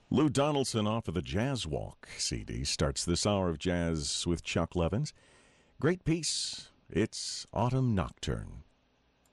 Lou Donaldson off of the Jazz Walk CD starts this hour of jazz with Chuck Levins. Great piece. It's Autumn Nocturne.